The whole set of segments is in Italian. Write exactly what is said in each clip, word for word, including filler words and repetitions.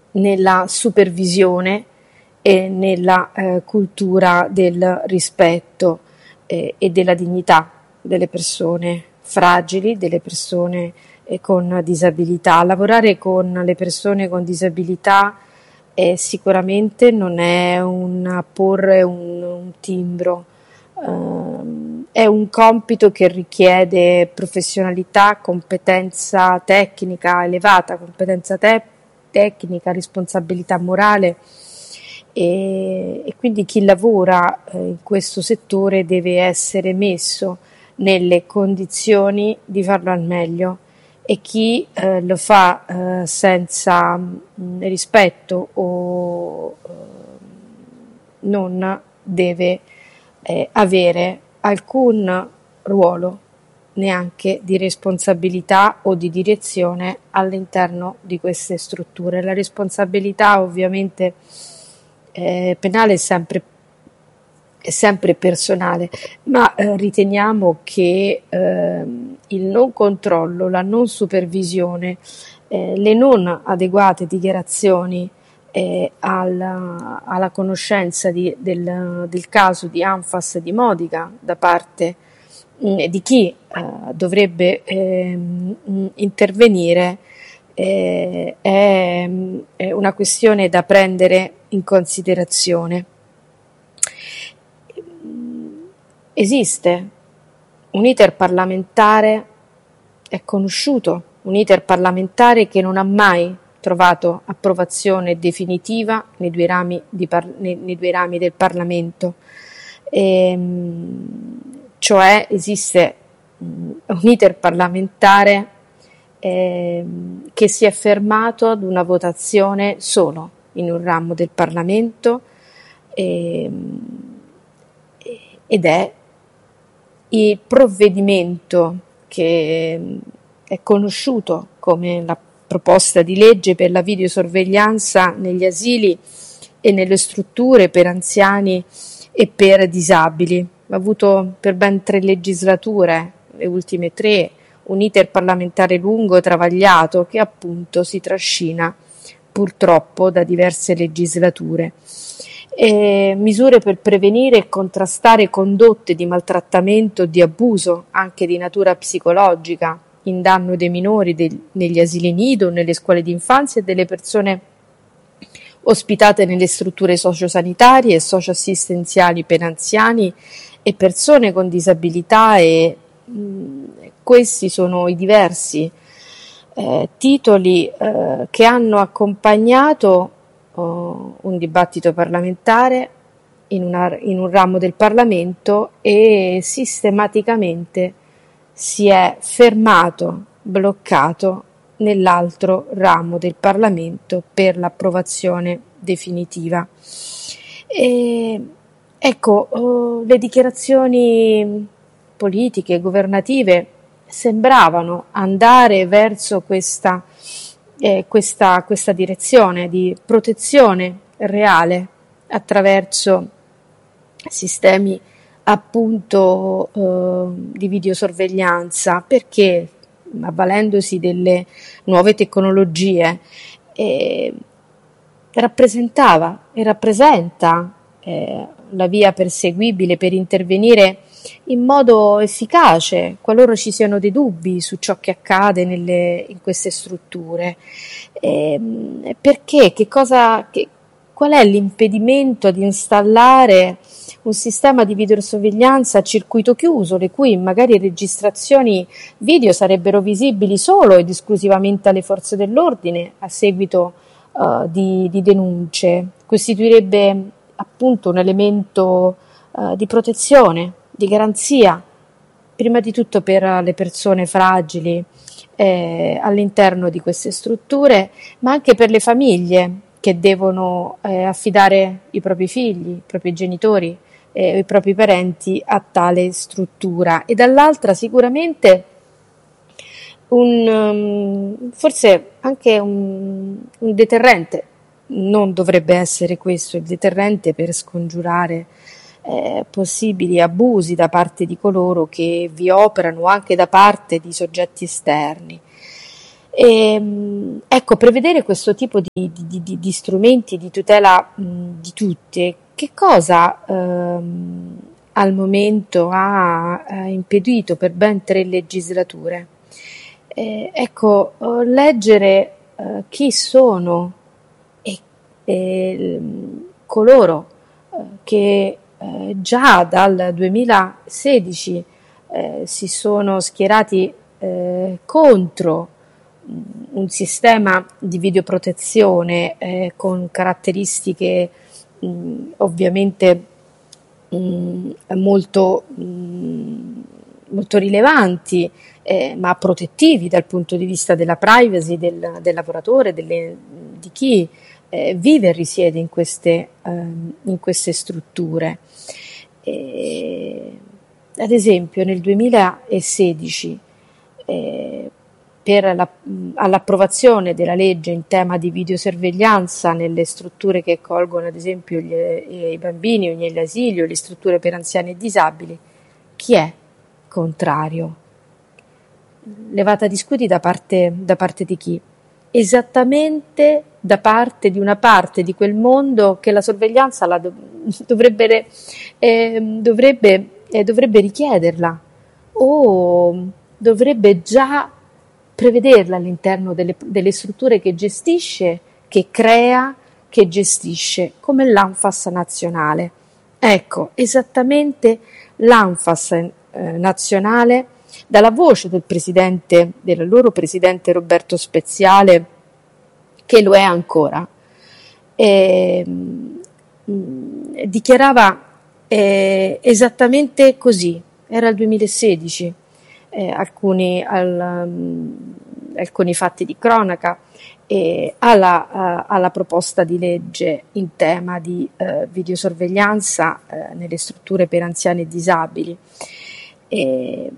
nella supervisione e nella eh, cultura del rispetto eh, e della dignità delle persone fragili, delle persone eh, con disabilità. Lavorare con le persone con disabilità eh, sicuramente non è un porre un, un timbro, uh, è un compito che richiede professionalità, competenza tecnica elevata, competenza te- tecnica, responsabilità morale. E, e quindi chi lavora eh, in questo settore deve essere messo nelle condizioni di farlo al meglio, e chi eh, lo fa eh, senza mh, rispetto o eh, non deve eh, avere alcun ruolo neanche di responsabilità o di direzione all'interno di queste strutture. La responsabilità ovviamente eh, penale è sempre, è sempre personale, ma eh, riteniamo che eh, il non controllo, la non supervisione, eh, le non adeguate dichiarazioni eh, alla, alla conoscenza di, del, del caso di Anfas di Modica da parte mh, di chi eh, dovrebbe eh, mh, intervenire eh, è, è una questione da prendere in considerazione. Esiste un iter parlamentare, è conosciuto, un iter parlamentare che non ha mai trovato approvazione definitiva nei due rami, di par- nei, nei due rami del Parlamento, e, cioè esiste un iter parlamentare eh, che si è fermato ad una votazione solo in un ramo del Parlamento, eh, ed è il provvedimento che è conosciuto come la proposta di legge per la videosorveglianza negli asili e nelle strutture per anziani e per disabili. Ha avuto per ben tre legislature, le ultime tre, un iter parlamentare lungo e travagliato che appunto si trascina purtroppo da diverse legislature. E misure per prevenire e contrastare condotte di maltrattamento o di abuso, anche di natura psicologica, in danno dei minori dei, negli asili nido, nelle scuole di infanzia e delle persone ospitate nelle strutture sociosanitarie e socioassistenziali per anziani e persone con disabilità, e mh, questi sono i diversi eh, titoli eh, che hanno accompagnato oh, un dibattito parlamentare in, una, in un ramo del Parlamento, e sistematicamente si è fermato, bloccato nell'altro ramo del Parlamento per l'approvazione definitiva. E, ecco, oh, le dichiarazioni politiche, governative sembravano andare verso questa, eh, questa, questa direzione di protezione reale attraverso sistemi appunto eh, di videosorveglianza, perché avvalendosi delle nuove tecnologie eh, rappresentava e rappresenta eh, la via perseguibile per intervenire in modo efficace qualora ci siano dei dubbi su ciò che accade nelle, in queste strutture. Eh, perché? Che cosa, che, qual è l'impedimento ad installare un sistema di videosorveglianza a circuito chiuso, le cui magari registrazioni video sarebbero visibili solo ed esclusivamente alle forze dell'ordine a seguito uh, di, di denunce? Costituirebbe appunto un elemento uh, di protezione, di garanzia, prima di tutto per le persone fragili eh, all'interno di queste strutture, ma anche per le famiglie che devono eh, affidare i propri figli, i propri genitori, eh, i propri parenti a tale struttura. E dall'altra sicuramente un, um, forse anche un, un deterrente. Non dovrebbe essere questo il deterrente per scongiurare eh, possibili abusi da parte di coloro che vi operano, anche da parte di soggetti esterni. E, mh, ecco, prevedere questo tipo di, di- di- di strumenti di tutela mh, di tutte, che cosa ehm, al momento ha, ha impedito per ben tre legislature? Eh, ecco, eh, leggere eh, chi sono e, e, mh, coloro eh, che eh, già dal duemilasedici eh, si sono schierati eh, contro mh, un sistema di videoprotezione eh, con caratteristiche mh, ovviamente mh, molto, mh, molto rilevanti, eh, ma protettivi dal punto di vista della privacy del, del lavoratore, delle, di chi eh, vive e risiede in queste, ehm, in queste strutture. E, ad esempio, nel duemilasedici, eh, per la- all'approvazione della legge in tema di videosorveglianza nelle strutture che accolgono ad esempio gli- i bambini o gli asili o le strutture per anziani e disabili, chi è contrario? Levata di scudi da parte, da parte di chi? Esattamente da parte di una parte di quel mondo che la sorveglianza la dov- dovrebbe, eh, dovrebbe, eh, dovrebbe richiederla o dovrebbe già prevederla all'interno delle, delle strutture che gestisce, che crea, che gestisce, come l'ANFAS nazionale. Ecco, esattamente l'ANFAS eh, nazionale, dalla voce del presidente, del loro presidente Roberto Speziale, che lo è ancora, eh, mh, dichiarava eh, esattamente così, era il duemilasedici, eh, alcuni, al, um, alcuni fatti di cronaca e alla, uh, alla proposta di legge in tema di uh, videosorveglianza uh, nelle strutture per anziani e disabili. E,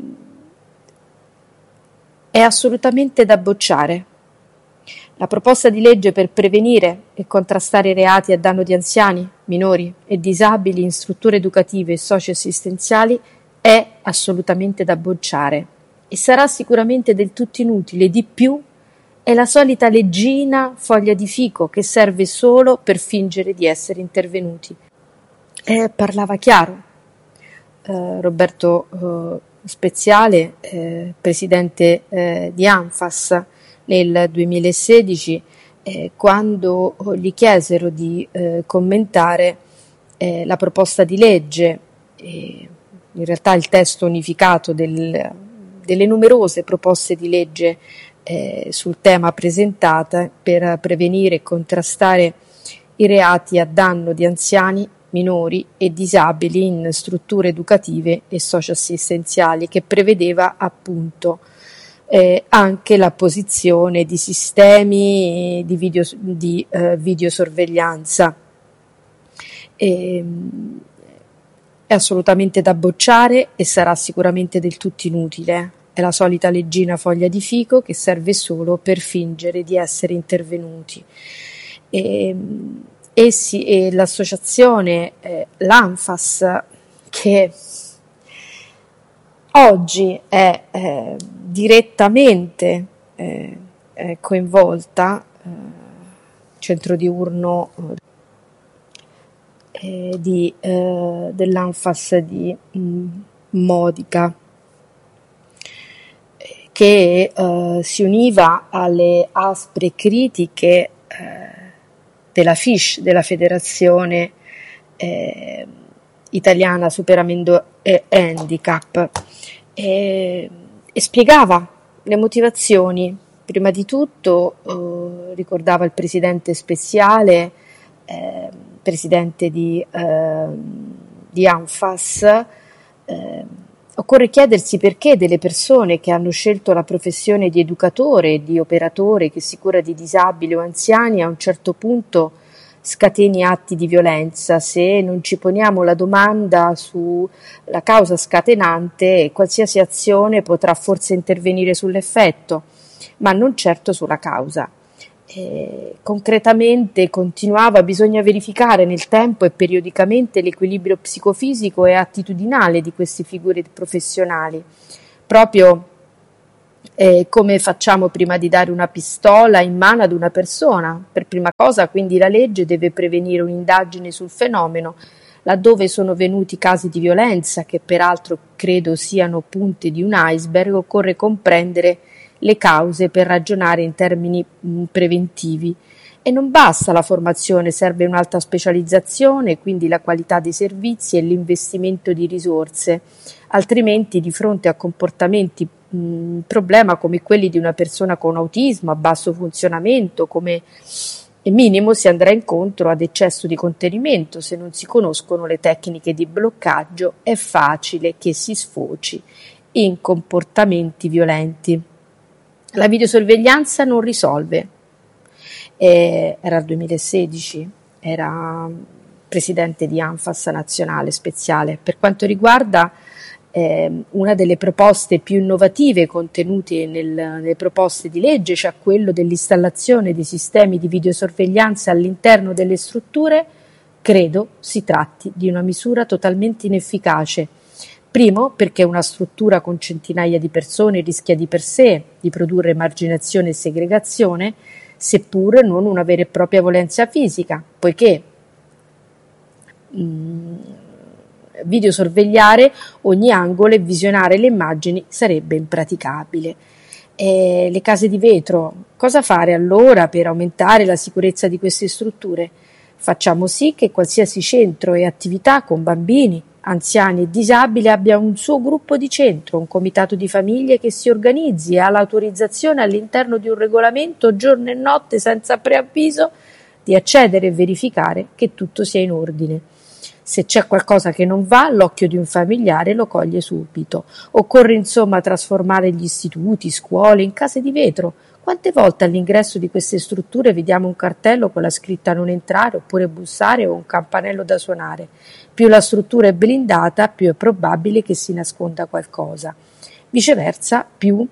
è assolutamente da bocciare. La proposta di legge per prevenire e contrastare i reati a danno di anziani, minori e disabili in strutture educative e socioassistenziali è assolutamente da bocciare e sarà sicuramente del tutto inutile. Di più, è la solita leggina foglia di fico che serve solo per fingere di essere intervenuti. Eh, parlava chiaro. Eh, Roberto eh, Speziale, eh, presidente eh, di ANFAS nel duemilasedici, eh, quando gli chiesero di eh, commentare eh, la proposta di legge, eh, in realtà il testo unificato del, delle numerose proposte di legge eh, sul tema presentate per prevenire e contrastare i reati a danno di anziani, minori e disabili in strutture educative e socioassistenziali, che prevedeva appunto eh, anche l'apposizione di sistemi di, video, di eh, videosorveglianza. E, è assolutamente da bocciare e sarà sicuramente del tutto inutile. È la solita leggina foglia di fico che serve solo per fingere di essere intervenuti. E, e, sì, e l'associazione eh, l'ANFAS, che oggi è eh, direttamente eh, è coinvolta, eh, centro diurno eh, di, eh, dell'ANFAS di mh, Modica, che eh, si univa alle aspre critiche eh, della F I S C, della Federazione eh, Italiana Superamento e Handicap, e, e spiegava le motivazioni. Prima di tutto eh, ricordava il presidente Speziale, eh, presidente di, eh, di ANFAS. eh, Occorre chiedersi perché delle persone che hanno scelto la professione di educatore e di operatore che si cura di disabili o anziani a un certo punto scateni atti di violenza. Se non ci poniamo la domanda sulla causa scatenante, qualsiasi azione potrà forse intervenire sull'effetto, ma non certo sulla causa. Eh, concretamente continuava, bisogna verificare nel tempo e periodicamente l'equilibrio psicofisico e attitudinale di queste figure professionali, proprio Eh, come facciamo prima di dare una pistola in mano ad una persona? Per prima cosa, quindi, la legge deve prevenire un'indagine sul fenomeno, laddove sono venuti casi di violenza, che peraltro credo siano punte di un iceberg, occorre comprendere le cause per ragionare in termini mh, preventivi. E non basta la formazione, serve un'alta specializzazione, quindi la qualità dei servizi e l'investimento di risorse, altrimenti di fronte a comportamenti mh, problema come quelli di una persona con autismo a basso funzionamento, come minimo si andrà incontro ad eccesso di contenimento. Se non si conoscono le tecniche di bloccaggio è facile che si sfoci in comportamenti violenti. La videosorveglianza non risolve. Eh, era il duemilasedici, era presidente di ANFAS nazionale speciale. Per quanto riguarda eh, una delle proposte più innovative contenute nel, nelle proposte di legge, cioè quello dell'installazione di sistemi di videosorveglianza all'interno delle strutture, credo si tratti di una misura totalmente inefficace. Primo, perché una struttura con centinaia di persone rischia di per sé di produrre emarginazione e segregazione, seppur non una vera e propria violenza fisica, poiché mh, videosorvegliare ogni angolo e visionare le immagini sarebbe impraticabile. E le case di vetro, cosa fare allora per aumentare la sicurezza di queste strutture? Facciamo sì che qualsiasi centro e attività con bambini, anziani e disabili abbia un suo gruppo di centro, un comitato di famiglie che si organizzi e ha l'autorizzazione all'interno di un regolamento giorno e notte senza preavviso di accedere e verificare che tutto sia in ordine. Se c'è qualcosa che non va, l'occhio di un familiare lo coglie subito. Occorre insomma trasformare gli istituti, scuole in case di vetro. Quante volte all'ingresso di queste strutture vediamo un cartello con la scritta non entrare oppure bussare o un campanello da suonare? Più la struttura è blindata, più è probabile che si nasconda qualcosa. Viceversa, più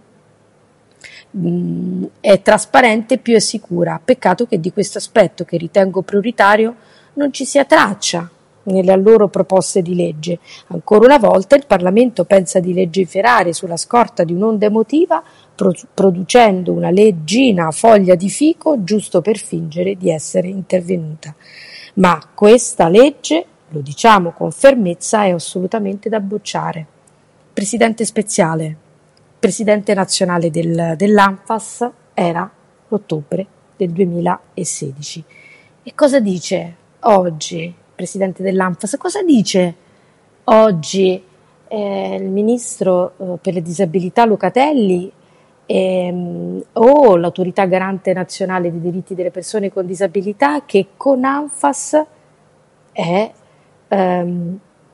mh, è trasparente, più è sicura. Peccato che di questo aspetto, che ritengo prioritario, non ci sia traccia nelle loro proposte di legge. Ancora una volta il Parlamento pensa di legiferare sulla scorta di un'onda emotiva, pro- producendo una leggina a foglia di fico giusto per fingere di essere intervenuta. Ma questa legge, lo diciamo con fermezza, è assolutamente da bocciare. Presidente speciale, presidente nazionale del, dell'ANFAS era l'ottobre del duemilasedici. E cosa dice oggi presidente dell'ANFAS? Cosa dice oggi eh, il ministro eh, per le disabilità Locatelli ehm, o l'autorità garante nazionale dei diritti delle persone con disabilità, che con ANFAS è, ehm,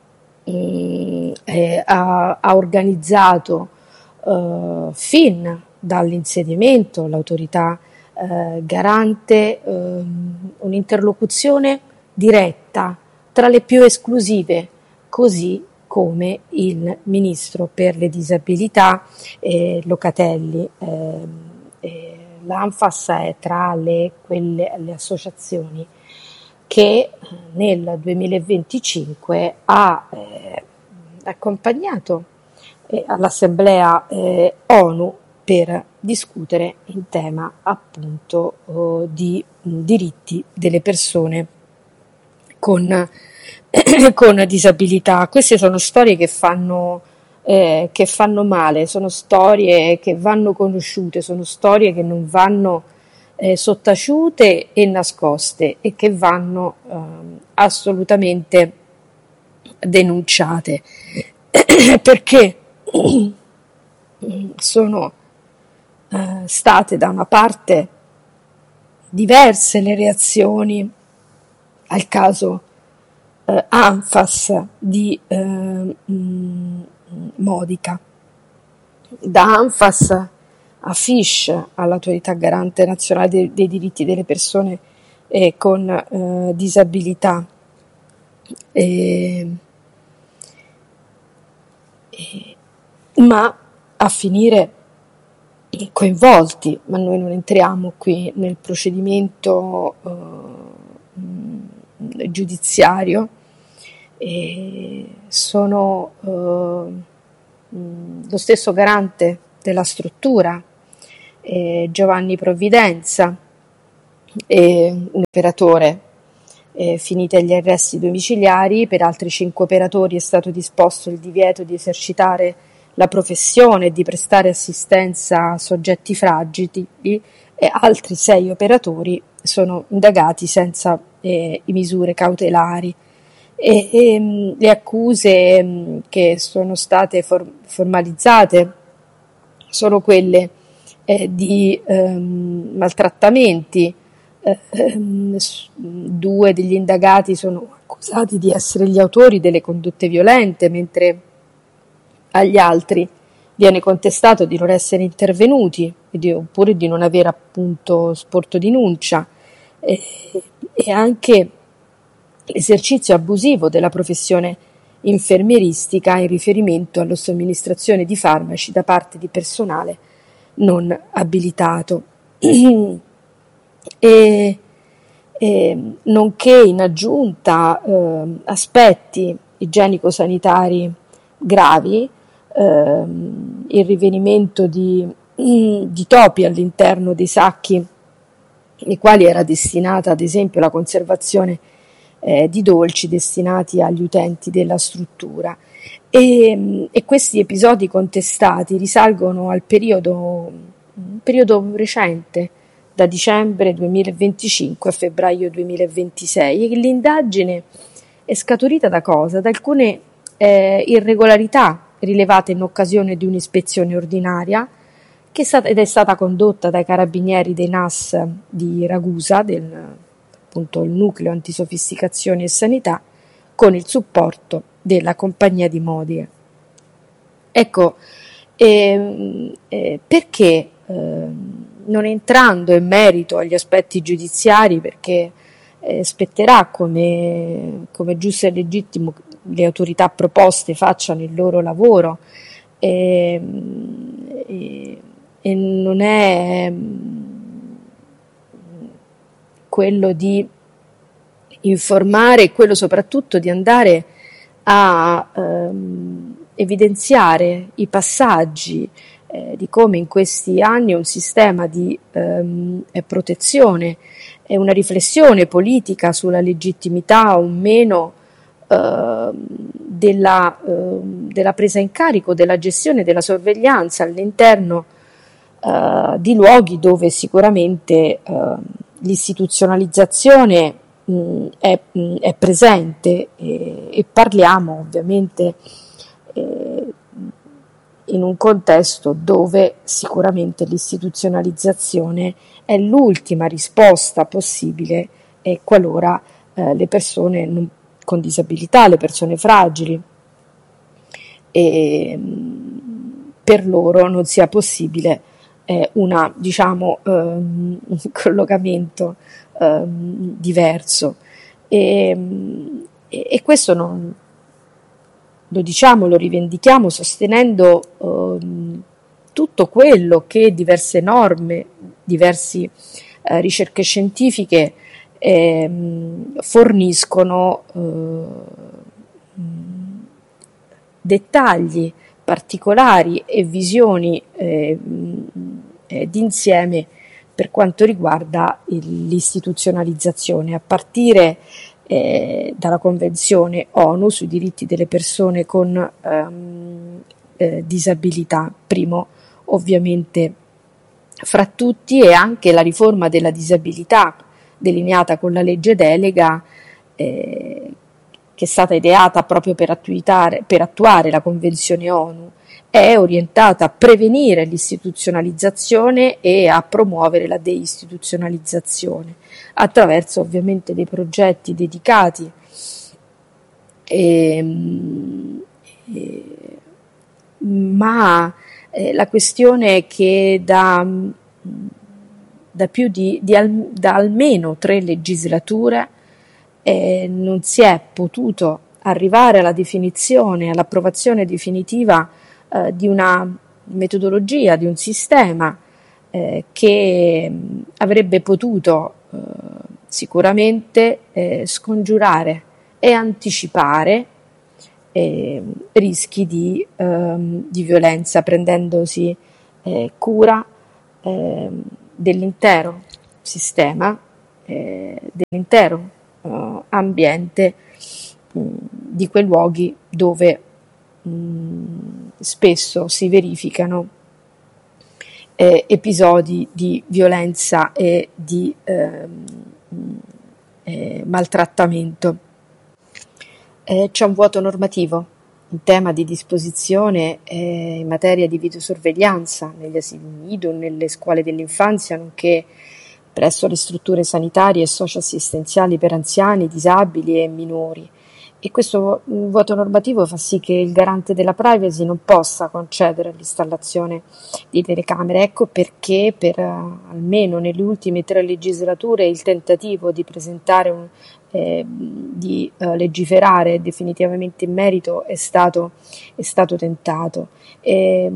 è, ha, ha organizzato eh, fin dall'insediamento l'autorità eh, garante ehm, un'interlocuzione diretta, tra le più esclusive, così come il ministro per le disabilità eh, Locatelli. Eh, eh, L'ANFAS è tra le, quelle, le associazioni che nel duemilaventicinque ha eh, accompagnato eh, all'Assemblea eh, ONU per discutere in tema appunto oh, di mh, diritti delle persone con, con disabilità. Queste sono storie che fanno, eh, che fanno male, sono storie che vanno conosciute, sono storie che non vanno eh, sottaciute e nascoste e che vanno eh, assolutamente denunciate perché sono eh, state da una parte diverse le reazioni al caso eh, ANFAS di eh, mh, Modica. Da ANFAS a Fish, all'autorità garante nazionale dei, dei diritti delle persone eh, con eh, disabilità. E, e, ma a finire coinvolti, ma noi non entriamo qui nel procedimento eh, mh, giudiziario, e sono eh, mh, lo stesso garante della struttura, eh, Giovanni Provvidenza, eh, un operatore. Eh, finite gli arresti domiciliari, per altri cinque operatori è stato disposto il divieto di esercitare la professione e di prestare assistenza a soggetti fragili, e altri sei operatori sono indagati senza eh, misure cautelari. E, e, le accuse mh, che sono state for- formalizzate sono quelle eh, di ehm, maltrattamenti. Eh, ehm, due degli indagati sono accusati di essere gli autori delle condotte violente, mentre agli altri viene contestato di non essere intervenuti di, oppure di non aver appunto sporto denuncia, eh, e anche l'esercizio abusivo della professione infermieristica in riferimento alla somministrazione di farmaci da parte di personale non abilitato. E, e, nonché in aggiunta eh, aspetti igienico-sanitari gravi, eh, il rinvenimento di, di topi all'interno dei sacchi nei quali era destinata ad esempio la conservazione eh, di dolci destinati agli utenti della struttura. E, e questi episodi contestati risalgono al periodo, un periodo recente, da dicembre duemilaventicinque a febbraio duemilaventisei, e l'indagine è scaturita da cosa? Da alcune eh, irregolarità rilevate in occasione di un'ispezione ordinaria che è stata, ed è stata condotta dai carabinieri dei N A S di Ragusa, del, appunto il nucleo antisofisticazione e sanità, con il supporto della compagnia di Modiche. Ecco, eh, eh, perché eh, non entrando in merito agli aspetti giudiziari, perché eh, spetterà come, come giusto e legittimo le autorità proposte facciano il loro lavoro, e, e, e non è quello di informare, e quello soprattutto di andare a ehm, evidenziare i passaggi eh, di come in questi anni un sistema di ehm, protezione e una riflessione politica sulla legittimità o meno eh, della, eh, della presa in carico, della gestione, della sorveglianza all'interno eh, di luoghi dove sicuramente eh, l'istituzionalizzazione mh, è, mh, è presente, e, e parliamo ovviamente eh, in un contesto dove sicuramente l'istituzionalizzazione è l'ultima risposta possibile e qualora eh, le persone non, con disabilità, le persone fragili, e, per loro non sia possibile eh, una, diciamo, um, un collocamento um, diverso. E, e, e questo non lo diciamo, lo rivendichiamo sostenendo um, tutto quello che diverse norme, diverse eh, ricerche scientifiche eh, forniscono eh, dettagli particolari e visioni eh, eh, d'insieme per quanto riguarda il, l'istituzionalizzazione, a partire eh, dalla Convenzione ONU sui diritti delle persone con ehm, eh, disabilità, primo ovviamente fra tutti, e anche la riforma della disabilità delineata con la legge delega eh, che è stata ideata proprio per, attuare, per attuare la Convenzione ONU, è orientata a prevenire l'istituzionalizzazione e a promuovere la deistituzionalizzazione attraverso ovviamente dei progetti dedicati e, e, ma eh, la questione è che da, da più di, di al, da almeno tre legislature eh, non si è potuto arrivare alla definizione, all'approvazione definitiva eh, di una metodologia, di un sistema eh, che avrebbe potuto eh, sicuramente eh, scongiurare e anticipare eh, rischi di, ehm, di violenza, prendendosi eh, cura eh, dell'intero sistema, eh, dell'intero eh, ambiente mh, di quei luoghi dove mh, spesso si verificano eh, episodi di violenza e di eh, eh, maltrattamento. Eh, c'è un vuoto normativo in tema di disposizione eh, in materia di videosorveglianza negli asili nido, nelle scuole dell'infanzia, nonché presso le strutture sanitarie e socioassistenziali per anziani, disabili e minori. E questo vuoto normativo fa sì che il garante della privacy non possa concedere l'installazione di telecamere. Ecco perché per uh, almeno nelle ultime tre legislature il tentativo di presentare un, eh, di uh, legiferare definitivamente in merito è stato, è stato tentato. E,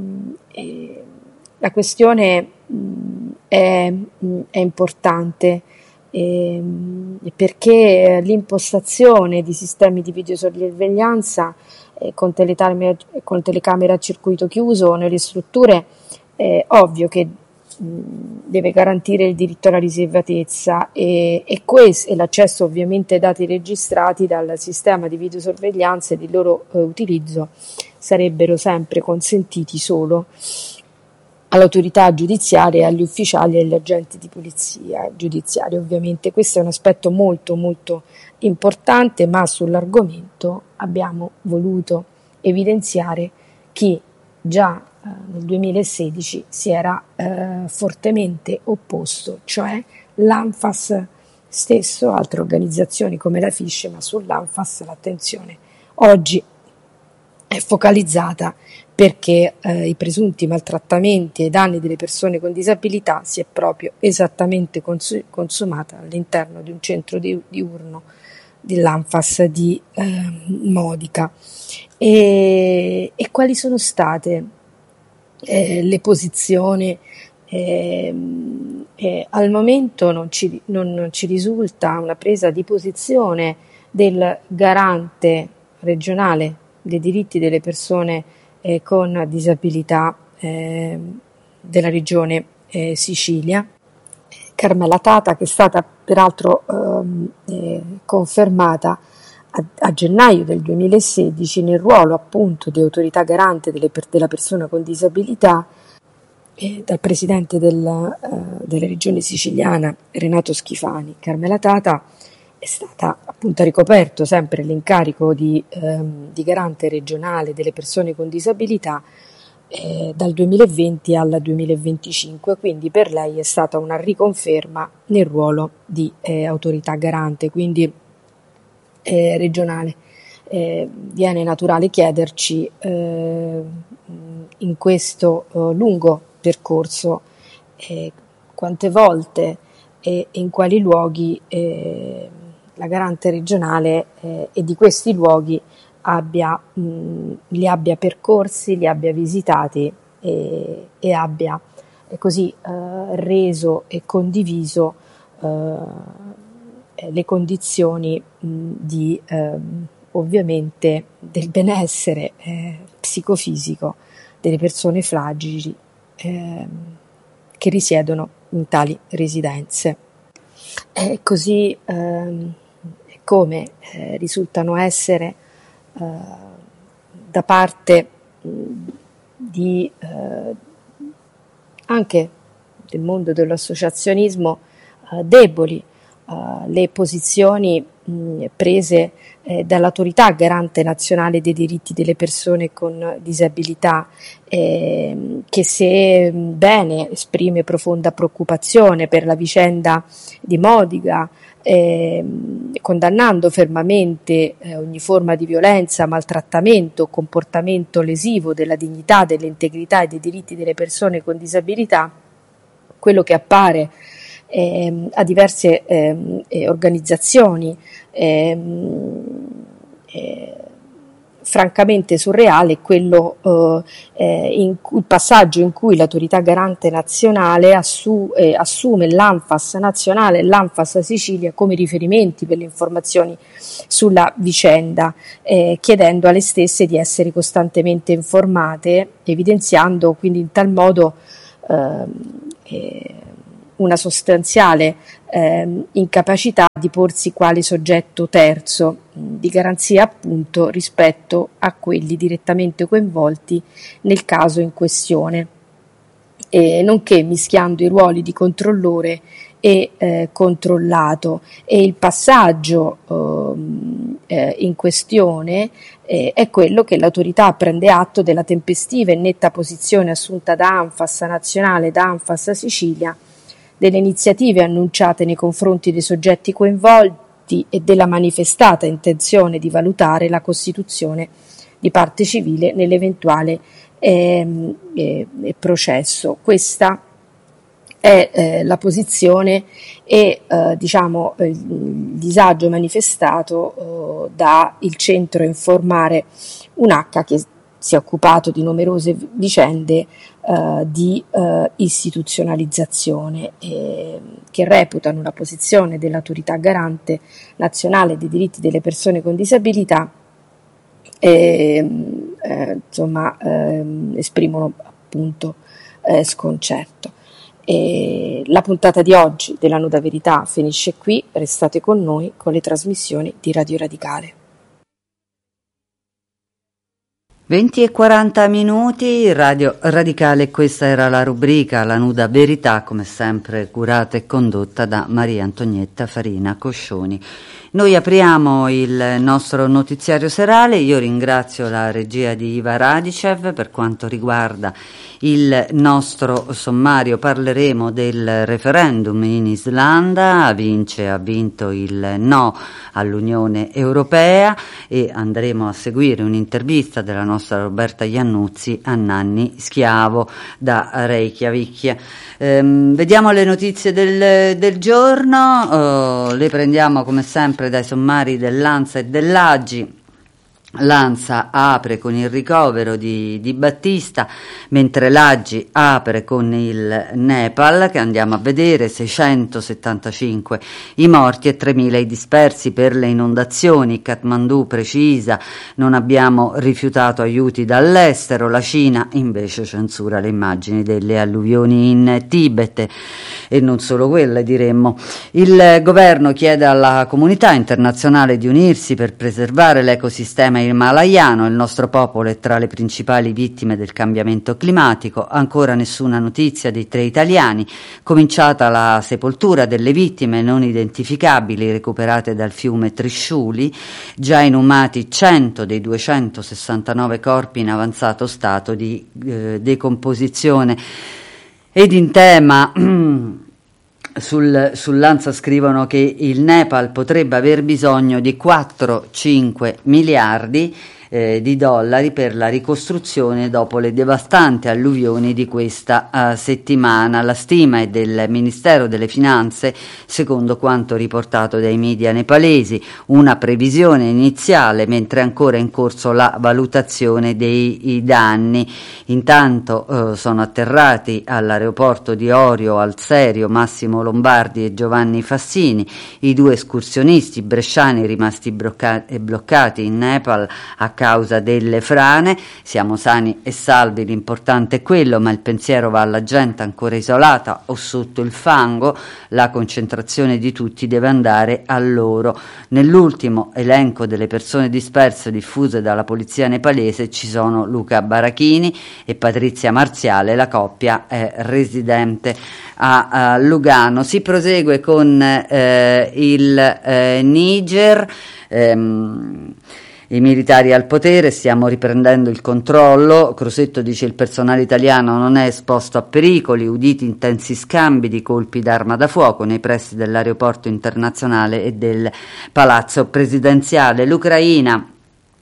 e la questione mh, è, mh, è importante. E, perché l'impostazione di sistemi di videosorveglianza eh, con, telecamere, con telecamere a circuito chiuso nelle strutture è ovvio che mh, deve garantire il diritto alla riservatezza e, e, questo, e l'accesso ovviamente ai dati registrati dal sistema di videosorveglianza e il loro eh, utilizzo sarebbero sempre consentiti solo all'autorità giudiziaria, agli ufficiali e agli agenti di polizia giudiziaria. Ovviamente questo è un aspetto molto molto importante, ma sull'argomento abbiamo voluto evidenziare chi già eh, nel duemilasedici si era eh, fortemente opposto, cioè l'ANFAS stesso, altre organizzazioni come la FISCE, ma sull'ANFAS l'attenzione oggi è focalizzata perché eh, i presunti maltrattamenti ai danni delle persone con disabilità si è proprio esattamente cons- consumata all'interno di un centro di- diurno dell'ANFAS di eh, Modica. E, e quali sono state eh, le posizioni? Eh, eh, al momento non ci, non, non ci risulta una presa di posizione del garante regionale dei diritti delle persone eh, con disabilità eh, della regione eh, Sicilia, Carmela Tata, che è stata peraltro ehm, eh, confermata a, a gennaio del duemilasedici nel ruolo appunto di autorità garante delle, per, della persona con disabilità eh, dal presidente del, eh, della regione siciliana Renato Schifani. Carmela Tata è stata appunto ricoperto sempre l'incarico di, ehm, di garante regionale delle persone con disabilità eh, dal duemilaventi al duemilaventicinque, quindi per lei è stata una riconferma nel ruolo di eh, autorità garante, quindi eh, regionale. Eh, viene naturale chiederci eh, in questo eh, lungo percorso eh, quante volte e in quali luoghi eh, la garante regionale eh, e di questi luoghi abbia, mh, li abbia percorsi, li abbia visitati e, e abbia e così eh, reso e condiviso eh, le condizioni mh, di eh, ovviamente del benessere eh, psicofisico delle persone fragili eh, che risiedono in tali residenze. E così ehm, come eh, risultano essere eh, da parte mh, di eh, anche del mondo dell'associazionismo eh, deboli eh, le posizioni mh, prese eh, dall'autorità garante nazionale dei diritti delle persone con disabilità, eh, che se bene esprime profonda preoccupazione per la vicenda di Modica, eh, condannando fermamente eh, ogni forma di violenza, maltrattamento, comportamento lesivo della dignità, dell'integrità e dei diritti delle persone con disabilità, quello che appare eh, a diverse eh, organizzazioni eh, eh, francamente surreale è quello eh, eh, in cui, il passaggio in cui l'autorità garante nazionale assu- eh, assume l'Anfas nazionale e l'Anfas Sicilia come riferimenti per le informazioni sulla vicenda, eh, chiedendo alle stesse di essere costantemente informate, evidenziando quindi in tal modo eh, eh, una sostanziale eh, incapacità di porsi quale soggetto terzo di garanzia appunto rispetto a quelli direttamente coinvolti nel caso in questione, e nonché mischiando i ruoli di controllore e eh, controllato. E il passaggio eh, in questione eh, è quello che l'autorità prende atto della tempestiva e netta posizione assunta da Anfas nazionale e da Anfas Sicilia, delle iniziative annunciate nei confronti dei soggetti coinvolti e della manifestata intenzione di valutare la costituzione di parte civile nell'eventuale eh, eh, processo. Questa è eh, la posizione e eh, diciamo il disagio manifestato eh, da il centro Informare un H, che si è occupato di numerose vicende eh, di eh, istituzionalizzazione, eh, che reputano la posizione dell'autorità garante nazionale dei diritti delle persone con disabilità e eh, insomma eh, esprimono appunto eh, sconcerto. E la puntata di oggi della Nuda Verità finisce qui, restate con noi con le trasmissioni di Radio Radicale. venti e quaranta minuti, Radio Radicale, questa era la rubrica La Nuda Verità, come sempre curata e condotta da Maria Antonietta Farina Coscioni. Noi apriamo il nostro notiziario serale. Io ringrazio la regia di Iva Radicev. Per quanto riguarda il nostro sommario parleremo del referendum in Islanda. Vince, ha vinto il no all'Unione Europea, e andremo a seguire un'intervista della nostra Roberta Iannuzzi a Nanni Schiavo da Reykjavik. Ehm, vediamo le notizie del, del giorno, uh, le prendiamo come sempre dai sommari dell'Ansa e dell'A G I. L'Ansa apre con il ricovero di, di Battista, mentre l'A G I apre con il Nepal, che andiamo a vedere. Seicentosettantacinque i morti e tremila i dispersi per le inondazioni. Kathmandu precisa: non abbiamo rifiutato aiuti dall'estero. La Cina invece censura le immagini delle alluvioni in Tibet, e non solo quelle, diremmo. Il governo chiede alla comunità internazionale di unirsi per preservare l'ecosistema himalayano. Il nostro popolo è tra le principali vittime del cambiamento climatico. Ancora nessuna notizia dei tre italiani. Cominciata la sepoltura delle vittime non identificabili recuperate dal fiume Trisciuli. Già inumati cento dei duecentosessantanove corpi in avanzato stato di eh, decomposizione. Ed in tema Sul, sull'Ansa scrivono che il Nepal potrebbe aver bisogno di quattro cinque miliardi eh, di dollari per la ricostruzione dopo le devastanti alluvioni di questa uh, settimana. La stima è del Ministero delle Finanze, secondo quanto riportato dai media nepalesi, una previsione iniziale, mentre è ancora in corso la valutazione dei danni. Intanto uh, sono atterrati all'aeroporto di Orio al Serio Massimo Lombardi e Giovanni Fassini, i due escursionisti bresciani rimasti blocca- bloccati in Nepal a causa delle frane. Siamo sani e salvi, l'importante è quello, ma il pensiero va alla gente ancora isolata o sotto il fango. La concentrazione di tutti deve andare a loro. Nell'ultimo elenco delle persone disperse diffuse dalla polizia nepalese ci sono Luca Barachini e Patrizia Marziale. La coppia è residente a, a Lugano. Si prosegue con eh, il eh, Niger. Ehm, I militari al potere, stiamo riprendendo il controllo. Crosetto dice: il personale italiano non è esposto a pericoli. Uditi intensi scambi di colpi d'arma da fuoco nei pressi dell'aeroporto internazionale e del palazzo presidenziale. L'Ucraina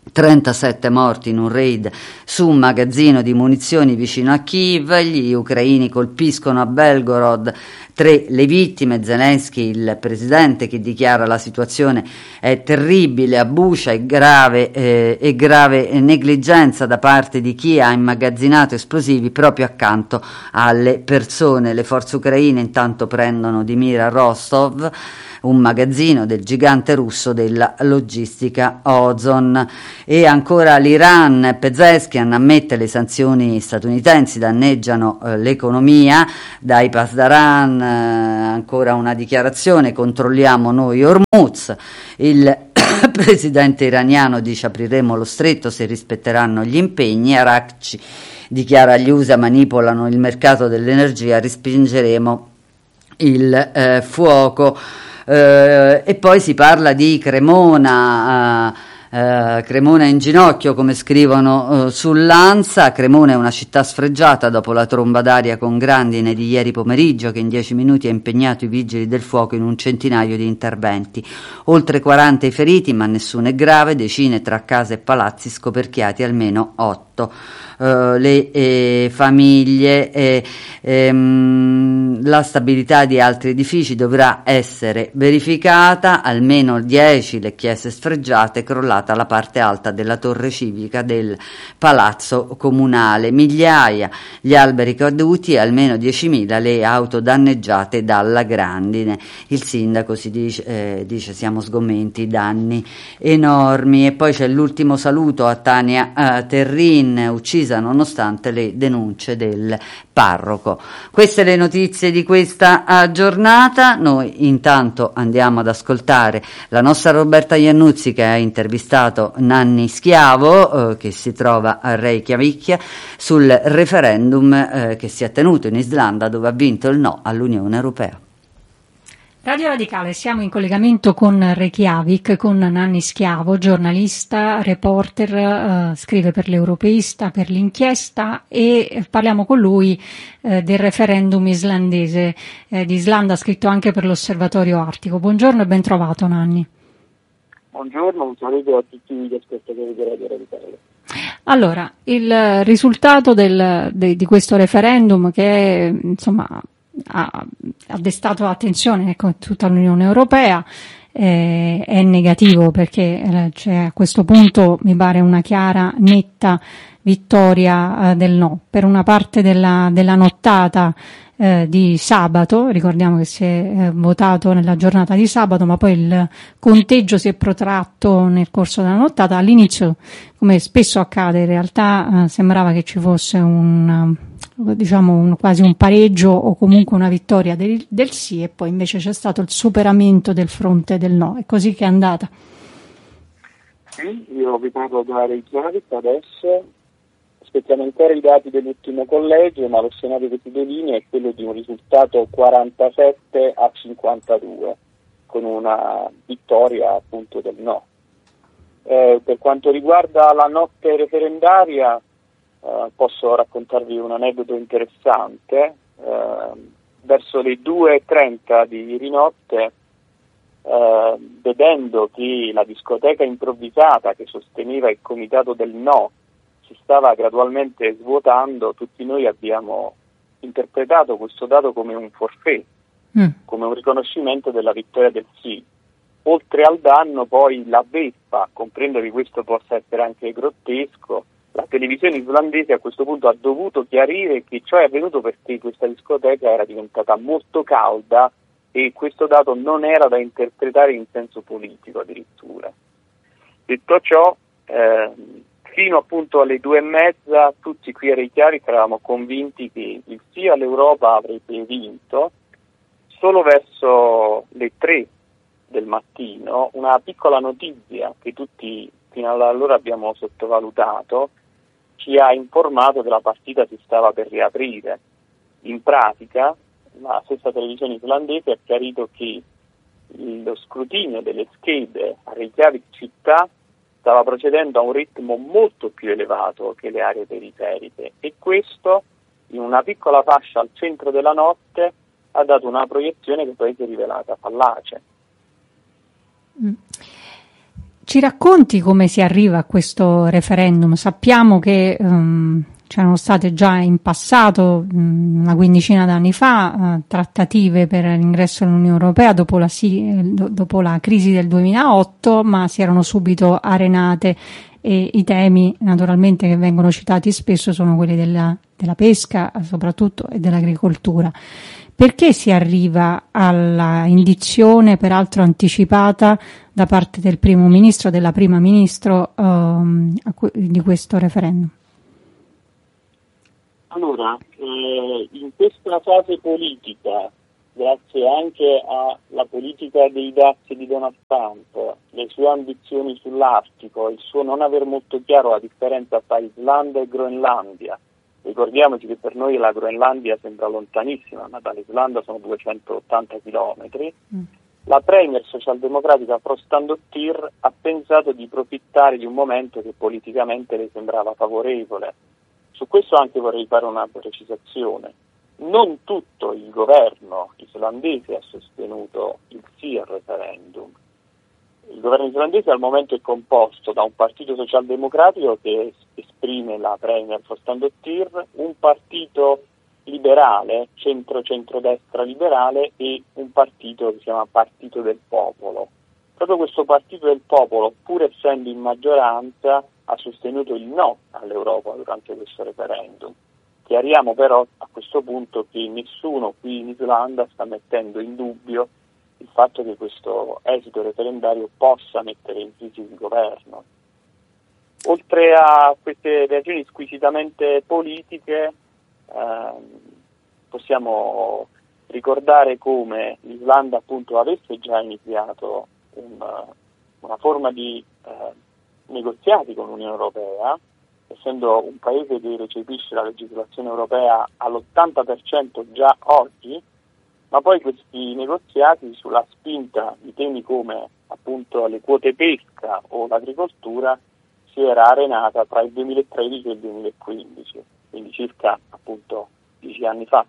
trentasette morti in un raid su un magazzino di munizioni vicino a Kiev. Gli ucraini colpiscono a Belgorod, tre le vittime. Zelensky, il presidente, che dichiara la situazione è terribile, a Bucha è grave, eh, è grave negligenza da parte di chi ha immagazzinato esplosivi proprio accanto alle persone. Le forze ucraine intanto prendono di mira Rostov, un magazzino del gigante russo della logistica Ozon. E ancora l'Iran, Pezeshkian ammette le sanzioni statunitensi danneggiano eh, l'economia. Dai Pasdaran, eh, ancora una dichiarazione: controlliamo noi Hormuz. Il presidente iraniano dice: apriremo lo stretto se rispetteranno gli impegni. Arakci dichiara: gli U S A manipolano il mercato dell'energia, respingeremo il eh, fuoco. Uh, e poi si parla di Cremona, uh, uh, Cremona in ginocchio, come scrivono uh, sull'Ansa. Cremona è una città sfregiata dopo la tromba d'aria con grandine di ieri pomeriggio, che in dieci minuti ha impegnato i vigili del fuoco in un centinaio di interventi. Oltre quaranta i feriti, ma nessuno è grave. Decine tra case e palazzi scoperchiati, almeno otto. Uh, le eh, famiglie, eh, ehm, la stabilità di altri edifici dovrà essere verificata, almeno dieci le chiese sfregiate, crollata la parte alta della torre civica del palazzo comunale, migliaia gli alberi caduti e almeno diecimila le auto danneggiate dalla grandine. Il sindaco si dice, eh, dice siamo sgomenti, danni enormi. E poi c'è l'ultimo saluto a Tania eh, Terrin, uccisa nonostante le denunce del parroco. Queste le notizie di questa uh, giornata. Noi intanto andiamo ad ascoltare la nostra Roberta Iannuzzi, che ha intervistato Nanni Schiavo, uh, che si trova a Reykjavik, sul referendum uh, che si è tenuto in Islanda, dove ha vinto il no all'Unione Europea. Radio Radicale, siamo in collegamento con Reykjavik, con Nanni Schiavo, giornalista, reporter, eh, scrive per l'Europeista, per l'Inchiesta, e parliamo con lui eh, del referendum islandese. Eh, di Islanda ha scritto anche per l'Osservatorio Artico. Buongiorno e ben trovato, Nanni. Buongiorno, un saluto a tutti gli ascoltatori di Radio Radicale. Allora, il risultato del, de, di questo referendum, che insomma ha, ha destato attenzione con tutta l'Unione Europea, eh, è negativo, perché eh, cioè, a questo punto mi pare una chiara, netta vittoria eh, del no. Per una parte della, della nottata eh, di sabato, ricordiamo che si è eh, votato nella giornata di sabato, ma poi il conteggio si è protratto nel corso della nottata. All'inizio, come spesso accade, in realtà eh, sembrava che ci fosse un, diciamo un, quasi un pareggio o comunque una vittoria del, del sì, e poi invece c'è stato il superamento del fronte del no. È così che è andata. Sì, io vi parlo da Reykjavik adesso. Aspettiamo ancora i dati dell'ultimo collegio, ma lo scenario che si delinea è quello di un risultato quarantasette a cinquantadue, con una vittoria appunto del no. Eh, per quanto riguarda la notte referendaria, eh, posso raccontarvi un aneddoto interessante. Eh, verso le due e trenta di ieri notte, eh, vedendo che la discoteca improvvisata che sosteneva il comitato del no si stava gradualmente svuotando, tutti noi abbiamo interpretato questo dato come un forfait, mm. come un riconoscimento della vittoria del sì. Oltre al danno, poi la beffa, comprendo che questo possa essere anche grottesco, la televisione islandese a questo punto ha dovuto chiarire che ciò è avvenuto perché questa discoteca era diventata molto calda e questo dato non era da interpretare in senso politico addirittura. Detto ciò, eh, fino appunto alle due e mezza tutti qui a Reykjavik eravamo convinti che il sì all'Europa avrebbe vinto. Solo verso le tre del mattino una piccola notizia che tutti fino ad allora abbiamo sottovalutato ci ha informato che la partita si stava per riaprire. In pratica la stessa televisione islandese ha chiarito che lo scrutinio delle schede a Reykjavik città stava procedendo a un ritmo molto più elevato che le aree periferiche, e questo in una piccola fascia al centro della notte ha dato una proiezione che poi si è rivelata fallace. ci racconti come si arriva a questo referendum? Sappiamo che um, c'erano state già in passato, um, una quindicina d'anni fa, uh, trattative per l'ingresso nell'Unione Europea dopo la, si, do, dopo la crisi del duemilaotto, ma si erano subito arenate, e i temi naturalmente che vengono citati spesso sono quelli della, della pesca soprattutto e dell'agricoltura. Perché si arriva alla indizione, peraltro anticipata, da parte del primo ministro, della prima ministro, um, di questo referendum? Allora, eh, in questa fase politica, grazie anche alla politica dei dazi di Donald Trump, le sue ambizioni sull'Artico, il suo non aver molto chiaro la differenza tra Islanda e Groenlandia. Ricordiamoci che per noi la Groenlandia sembra lontanissima, ma dall'Islanda sono duecentottanta chilometri. Mm. La premier socialdemocratica Frostandottir ha pensato di approfittare di un momento che politicamente le sembrava favorevole. Su questo anche vorrei fare una precisazione. Non tutto il governo islandese ha sostenuto il sì al referendum. Il governo islandese al momento è composto da un partito socialdemocratico che esprime la premier Frostandottir, un partito liberale, centro-centrodestra liberale, e un partito che si chiama Partito del Popolo. Proprio questo Partito del Popolo, pur essendo in maggioranza, ha sostenuto il no all'Europa durante questo referendum. Chiariamo però a questo punto che nessuno qui in Islanda sta mettendo in dubbio il fatto che questo esito referendario possa mettere in crisi il governo. Oltre a queste ragioni squisitamente politiche, ehm, possiamo ricordare come l'Islanda appunto avesse già iniziato un, una forma di eh, negoziati con l'Unione Europea, essendo un paese che recepisce la legislazione europea all'ottanta per cento già oggi, ma poi questi negoziati, sulla spinta di temi come appunto le quote pesca o l'agricoltura, si era arenata tra il duemilatredici e il duemilaquindici, quindi circa appunto dieci anni fa.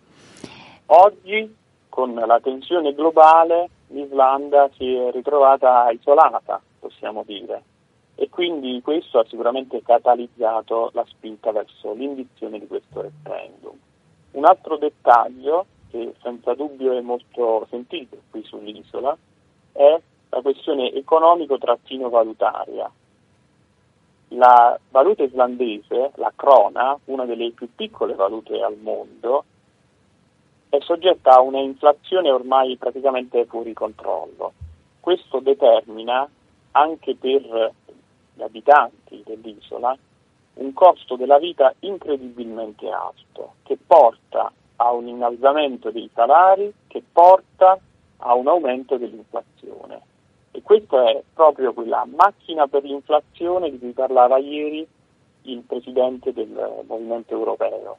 Oggi, con la tensione globale, l'Islanda si è ritrovata isolata, possiamo dire, e quindi questo ha sicuramente catalizzato la spinta verso l'indizione di questo referendum. Un altro dettaglio che senza dubbio è molto sentito qui sull'isola è la questione economico-valutaria. La valuta islandese, la krona, una delle più piccole valute al mondo, è soggetta a una inflazione ormai praticamente fuori controllo. Questo determina anche per gli abitanti dell'isola un costo della vita incredibilmente alto, che porta a un innalzamento dei salari, che porta a un aumento dell'inflazione. E questa è proprio quella macchina per l'inflazione di cui parlava ieri il Presidente del Movimento Europeo.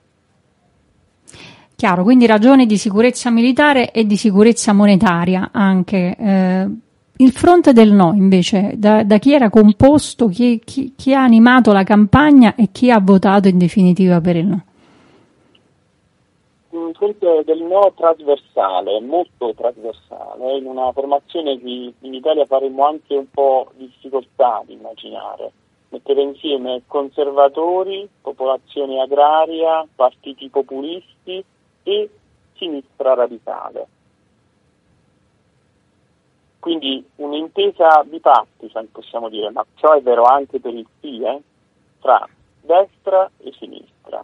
Chiaro, quindi ragioni di sicurezza militare e di sicurezza monetaria anche. Eh, il fronte del no, invece, da, da chi era composto, chi, chi, chi ha animato la campagna e chi ha votato in definitiva per il no? Un fronte del no trasversale, molto trasversale, in una formazione che in Italia faremmo anche un po' difficoltà ad immaginare. Metteva insieme conservatori, popolazione agraria, partiti populisti e sinistra radicale. Quindi un'intesa bipartisan, possiamo dire, ma ciò è vero anche per il sì, eh, tra destra e sinistra.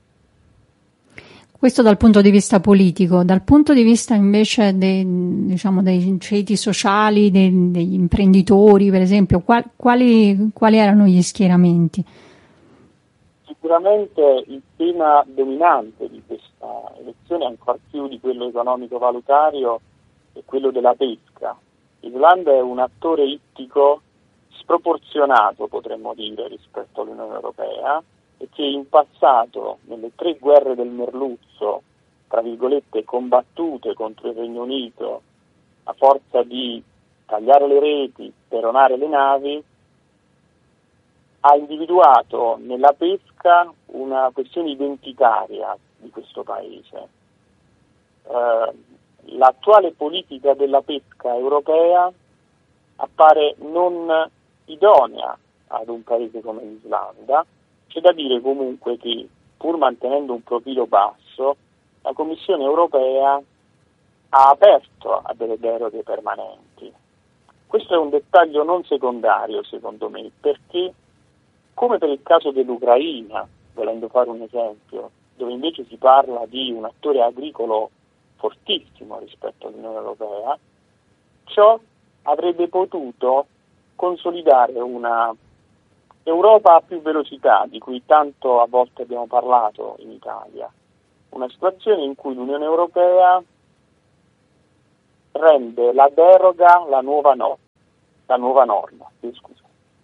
Questo dal punto di vista politico. Dal punto di vista invece dei, diciamo, dei ceti sociali, dei, degli imprenditori, per esempio, qual, quali, quali erano gli schieramenti? Sicuramente il tema dominante di questa elezione, ancor più di quello economico-valutario, è quello della pesca. L'Islanda è un attore ittico sproporzionato, potremmo dire, rispetto all'Unione Europea, e che in passato, nelle tre guerre del merluzzo, tra virgolette, combattute contro il Regno Unito a forza di tagliare le reti, speronare le navi, ha individuato nella pesca una questione identitaria di questo paese. Eh, l'attuale politica della pesca europea appare non idonea ad un paese come l'Islanda. C'è da dire comunque che, pur mantenendo un profilo basso, la Commissione europea ha aperto a delle deroghe permanenti. Questo è un dettaglio non secondario, secondo me, perché, come per il caso dell'Ucraina, volendo fare un esempio, dove invece si parla di un attore agricolo fortissimo rispetto all'Unione Europea, ciò avrebbe potuto consolidare una Europa a più velocità, di cui tanto a volte abbiamo parlato in Italia. Una situazione in cui l'Unione Europea rende la deroga la nuova, no, la nuova norma. Sì, scusa.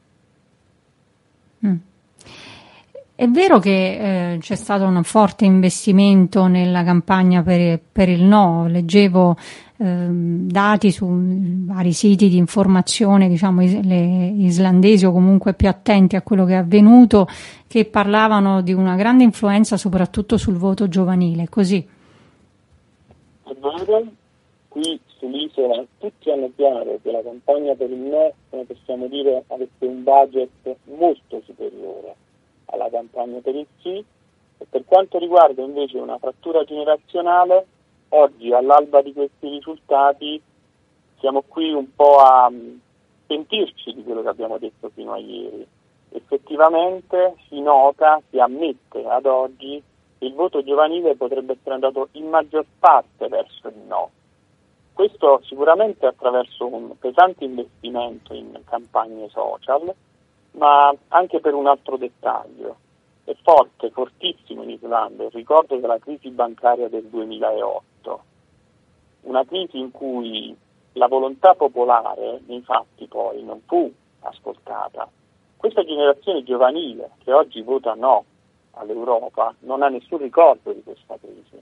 Mm. È vero che eh, c'è stato un forte investimento nella campagna per, per il no. Leggevo eh, dati su vari siti di informazione, diciamo is- le islandesi o comunque più attenti a quello che è avvenuto, che parlavano di una grande influenza soprattutto sul voto giovanile. Così. È vero, qui sull'isola tutti hanno chiaro che la campagna per il no, come possiamo dire, avesse un budget molto superiore alla campagna per il sì, e per quanto riguarda invece una frattura generazionale, oggi all'alba di questi risultati siamo qui un po' a pentirci di quello che abbiamo detto fino a ieri. Effettivamente si nota, si ammette ad oggi che il voto giovanile potrebbe essere andato in maggior parte verso il no. Questo sicuramente attraverso un pesante investimento in campagne social, ma anche per un altro dettaglio. È forte, fortissimo in Islanda il ricordo della crisi bancaria del duemilaotto, una crisi in cui la volontà popolare nei fatti poi non fu ascoltata. Questa generazione giovanile che oggi vota no all'Europa non ha nessun ricordo di questa crisi.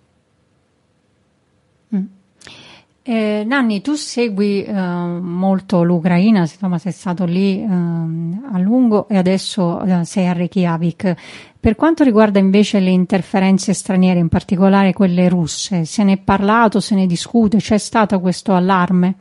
Mm. Eh, Nanni, tu segui eh, molto l'Ucraina, insomma sei stato lì eh, a lungo e adesso eh, sei a Reykjavik. Per quanto riguarda invece le interferenze straniere, in particolare quelle russe, se ne è parlato, se ne discute, c'è stato questo allarme?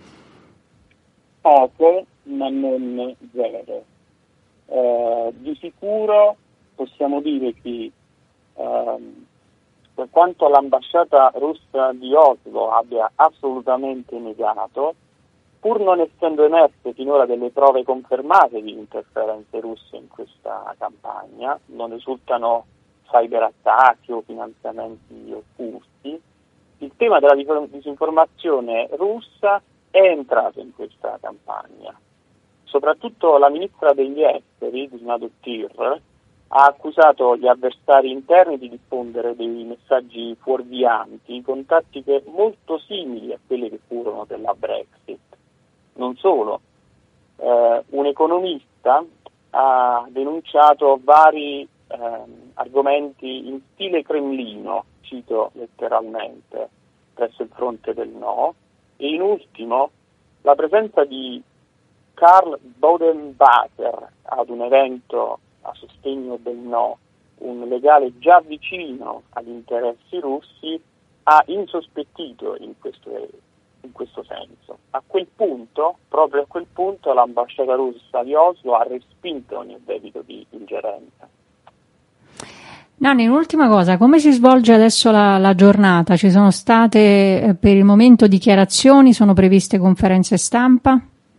Poco, ma non zero. Eh, di sicuro possiamo dire che ehm, per quanto l'ambasciata russa di Oslo abbia assolutamente negato, pur non essendo emerse finora delle prove confermate di interferenze russe in questa campagna, non risultano cyberattacchi o finanziamenti occulti, il tema della disinformazione russa è entrato in questa campagna. Soprattutto la ministra degli esteri, Dina Dottir, ha accusato gli avversari interni di diffondere dei messaggi fuorvianti con tattiche molto simili a quelle che furono della Brexit. Non solo, eh, un economista ha denunciato vari eh, argomenti in stile cremlino, cito letteralmente, presso il fronte del no, e in ultimo la presenza di Karl Bodenbacher ad un evento a sostegno del no, un legale già vicino agli interessi russi, ha insospettito in questo, in questo senso. A quel punto, proprio a quel punto, l'ambasciata russa di Oslo ha respinto ogni debito di ingerenza. Nanni, un'ultima cosa, come si svolge adesso la, la giornata? Ci sono state eh, per il momento dichiarazioni, sono previste conferenze stampa?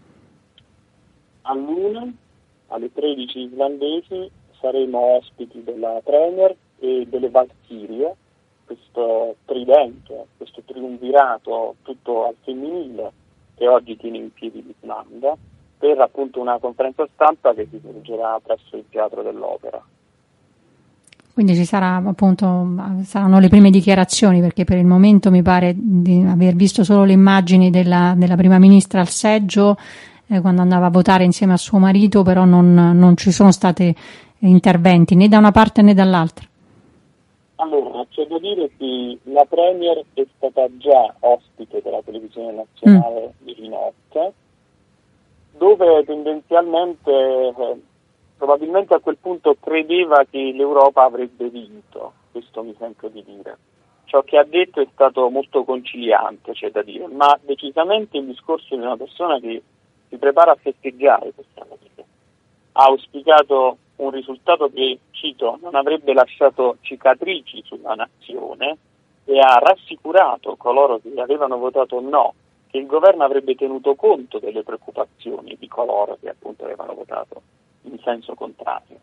All'una, alle tredici islandesi, saremo ospiti della Premier e delle Valchirie, questo tridente, questo triumvirato tutto al femminile che oggi tiene in piedi l'Islanda, per appunto una conferenza stampa che si svolgerà presso il Teatro dell'Opera. Quindi ci sarà appunto, saranno le prime dichiarazioni, perché per il momento mi pare di aver visto solo le immagini della, della prima ministra al seggio eh, quando andava a votare insieme a suo marito, però non, non ci sono stati interventi né da una parte né dall'altra. Allora, c'è da dire che la Premier è stata già ospite della televisione nazionale mm. di notte, dove tendenzialmente eh, probabilmente a quel punto credeva che l'Europa avrebbe vinto, questo mi sento di dire. Ciò che ha detto è stato molto conciliante, c'è da dire, ma decisamente il discorso di una persona che si prepara a festeggiare questa notte. ha auspicato un risultato che, cito, non avrebbe lasciato cicatrici sulla nazione e ha rassicurato coloro che avevano votato no che il governo avrebbe tenuto conto delle preoccupazioni di coloro che appunto avevano votato in senso contrario.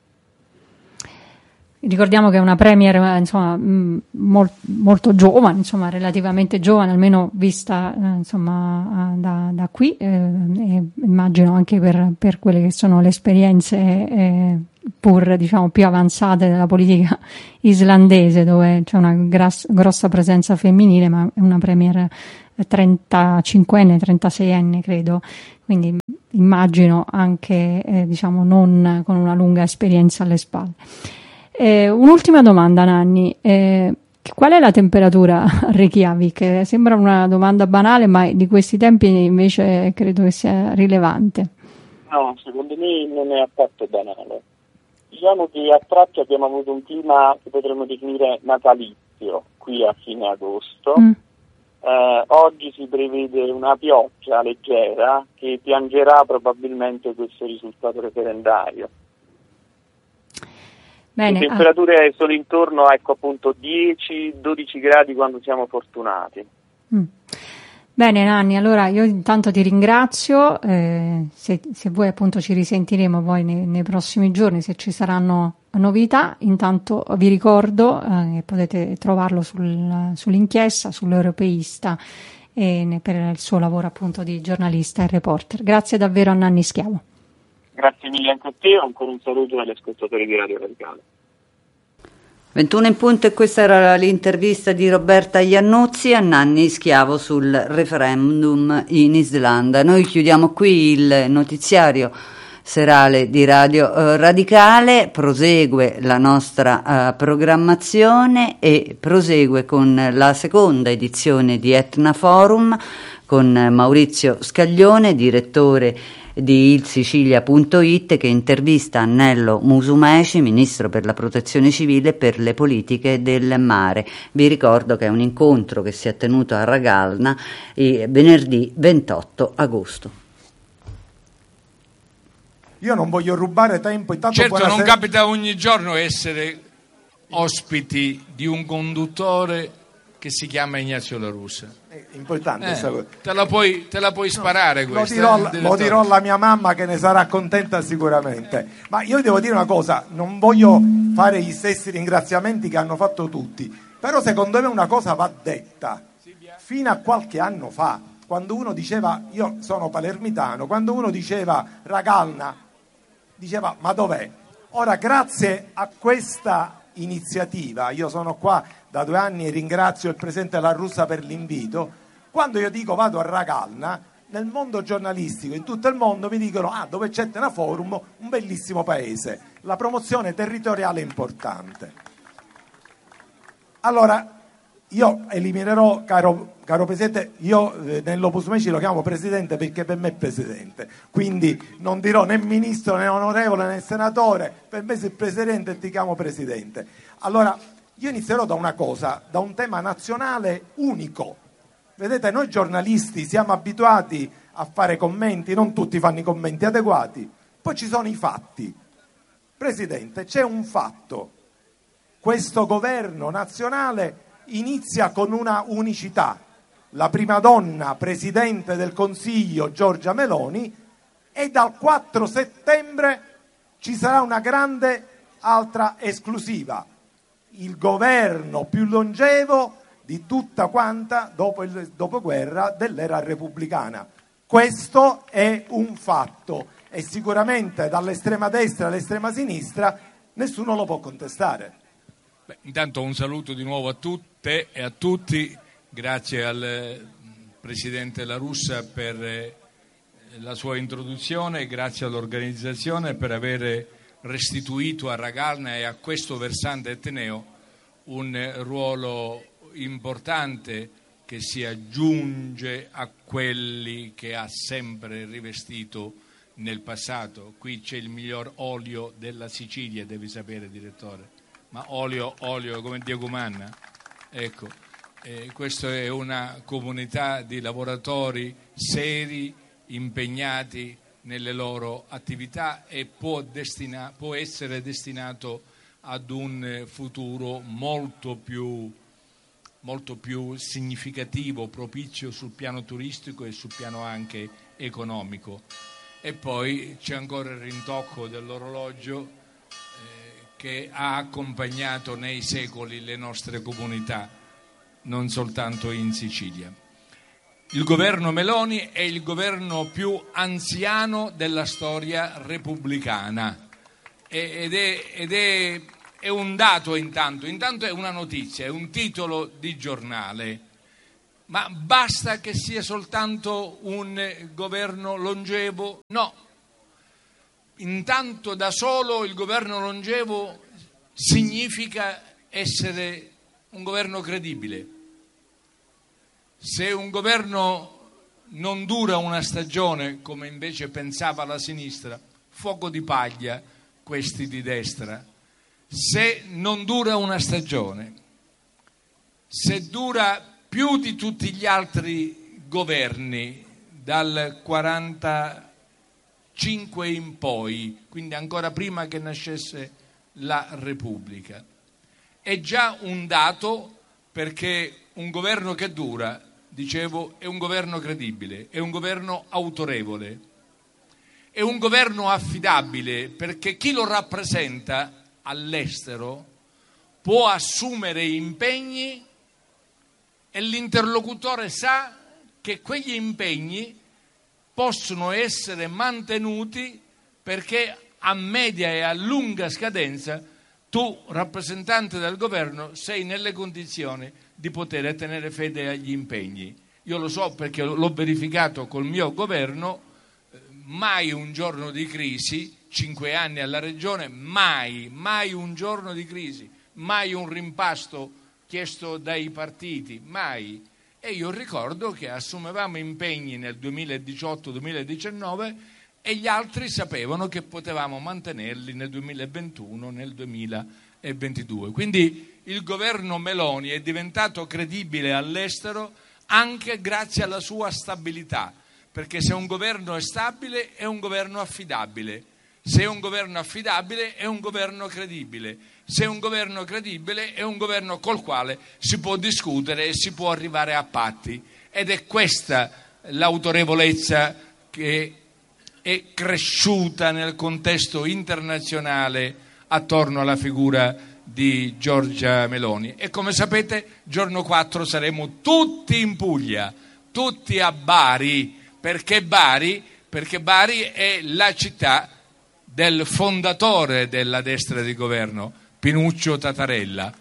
Ricordiamo che è una premier insomma molt, molto giovane, insomma relativamente giovane, almeno vista eh, insomma da, da qui, eh, e immagino anche per, per quelle che sono le esperienze eh, pur diciamo più avanzate della politica islandese, dove c'è una gras- grossa presenza femminile, ma è una premier trentacinquenne, trentaseienne credo, quindi immagino anche eh, diciamo non con una lunga esperienza alle spalle. Eh, un'ultima domanda, Nanni, eh, qual è la temperatura a Reykjavik? Sembra una domanda banale, ma di questi tempi invece credo che sia rilevante. No, secondo me non è affatto banale. Diciamo che a tratti abbiamo avuto un clima che potremmo definire natalizio qui a fine agosto. Mm. Eh, oggi si prevede una pioggia leggera che piangerà probabilmente questo risultato referendario. Bene, le temperature ah. sono intorno ecco appunto dieci dodici gradi quando siamo fortunati. Mm. Bene Nanni, allora io intanto ti ringrazio, eh, se, se vuoi appunto ci risentiremo poi nei, nei prossimi giorni se ci saranno novità. Intanto vi ricordo eh, che potete trovarlo sul, sull'inchiesta, sull'Europeista, e per il suo lavoro appunto di giornalista e reporter. Grazie davvero a Nanni Schiavo. Grazie mille anche a te, ancora un saluto agli ascoltatori di Radio Radicale. ventuno in punto, e questa era l'intervista di Roberta Iannuzzi a Nanni Schiavo sul referendum in Islanda. Noi chiudiamo qui il notiziario serale di Radio eh, Radicale, prosegue la nostra eh, programmazione e prosegue con la seconda edizione di Etna Forum con Maurizio Scaglione, direttore di il sicilia punto it, che intervista Annello Musumeci, ministro per la protezione civile e per le politiche del mare. Vi ricordo che è un incontro che si è tenuto a Ragalna eh, venerdì ventotto agosto. Io non voglio rubare tempo, intanto certo non sera... capita ogni giorno essere ospiti di un conduttore che si chiama Ignazio La Russa. È importante eh, questa cosa. Te la puoi, te la puoi sparare no, questa. Lo dirò, eh, lo dirò alla mia mamma, che ne sarà contenta sicuramente. Ma io devo dire una cosa, non voglio fare gli stessi ringraziamenti che hanno fatto tutti, però secondo me una cosa va detta. Fino a qualche anno fa, quando uno diceva, io sono palermitano, quando uno diceva Ragalna, diceva ma dov'è? Ora grazie a questa iniziativa, io sono qua da due anni e ringrazio il presidente La Russa per l'invito, quando io dico vado a Ragalna, nel mondo giornalistico, in tutto il mondo mi dicono ah dove c'è Etna Forum, un bellissimo paese, la promozione territoriale è importante. Allora io eliminerò, caro, caro presidente, io eh, nell'Opus Meci lo chiamo presidente perché per me è presidente, quindi non dirò né ministro né onorevole né senatore, per me sei presidente e ti chiamo presidente. Allora io inizierò da una cosa, da un tema nazionale unico. Vedete, noi giornalisti siamo abituati a fare commenti, non tutti fanno i commenti adeguati, poi ci sono i fatti. Presidente, c'è un fatto, questo governo nazionale inizia con una unicità, la prima donna presidente del Consiglio Giorgia Meloni, e dal quattro settembre ci sarà una grande altra esclusiva, il governo più longevo di tutta quanta dopo il dopoguerra dell'era repubblicana. Questo è un fatto e sicuramente dall'estrema destra all'estrema sinistra nessuno lo può contestare. Beh, intanto un saluto di nuovo a tutte e a tutti, grazie al Presidente La Russa per la sua introduzione, grazie all'organizzazione per aver restituito a Ragalna e a questo versante etneo un ruolo importante che si aggiunge a quelli che ha sempre rivestito nel passato. Qui c'è il miglior olio della Sicilia, devi sapere, direttore, ma olio, olio come Diego Manna, ecco, eh, questa è una comunità di lavoratori seri, impegnati nelle loro attività e può, destina- può essere destinato ad un futuro molto più, molto più significativo, propizio sul piano turistico e sul piano anche economico. E poi c'è ancora il rintocco dell'orologio eh, che ha accompagnato nei secoli le nostre comunità, non soltanto in Sicilia. Il governo Meloni è il governo più anziano della storia repubblicana ed è, ed è, è un dato intanto, intanto è una notizia, è un titolo di giornale, ma basta che sia soltanto un governo longevo? No, intanto da solo il governo longevo significa essere un governo credibile. Se un governo non dura una stagione, come invece pensava la sinistra, fuoco di paglia questi di destra. Se non dura una stagione, se dura più di tutti gli altri governi dal quarantacinque in poi, quindi ancora prima che nascesse la Repubblica, è già un dato, perché un governo che dura, dicevo, è un governo credibile, è un governo autorevole, è un governo affidabile, perché chi lo rappresenta all'estero può assumere impegni e l'interlocutore sa che quegli impegni possono essere mantenuti, perché a media e a lunga scadenza tu, rappresentante del governo, sei nelle condizioni di poter tenere fede agli impegni. Io lo so perché l'ho verificato col mio governo, mai un giorno di crisi, cinque anni alla regione, mai, mai un giorno di crisi, mai un rimpasto chiesto dai partiti, mai. E io ricordo che assumevamo impegni nel duemiladiciotto duemiladiciannove e gli altri sapevano che potevamo mantenerli nel duemilaventuno, nel duemilaventidue. Quindi il governo Meloni è diventato credibile all'estero anche grazie alla sua stabilità, perché se un governo è stabile è un governo affidabile, se è un governo affidabile è un governo credibile, se è un governo credibile è un governo col quale si può discutere e si può arrivare a patti, ed è questa l'autorevolezza che è cresciuta nel contesto internazionale attorno alla figura di Giorgia Meloni. E come sapete, giorno quattro saremo tutti in Puglia, tutti a Bari. Perché Bari? Perché Bari è la città del fondatore della destra di governo, Pinuccio Tatarella.